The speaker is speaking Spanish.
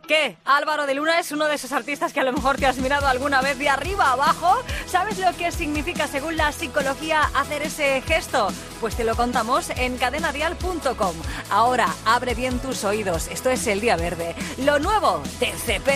¿Qué? Álvaro de Luna es uno de esos artistas que a lo mejor te has mirado alguna vez de arriba a abajo. ¿Sabes lo que significa, según la psicología, hacer ese gesto? Pues te lo contamos en cadenadial.com. Ahora, abre bien tus oídos. Esto es El Día Verde. Lo nuevo de CP.